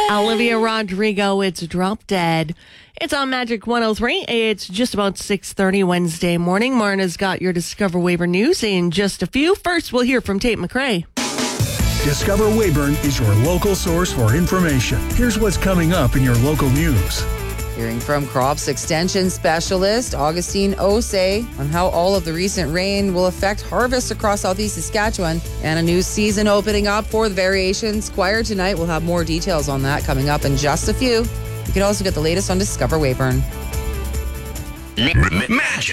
Olivia Rodrigo, it's Drop Dead. It's on Magic 103. It's just about 6:30 Wednesday morning. Marna's got your Discover Weyburn news in just a few. First, we'll hear from Tate McRae. Discover Weyburn is your local source for information. Here's what's coming up in your local news. Hearing from Crops Extension Specialist Augustine Osei on how all of the recent rain will affect harvest across southeast Saskatchewan and a new season opening up for the Variations Choir tonight. We'll have more details on that coming up in just a few. You can also get the latest on Discover Weyburn. Magic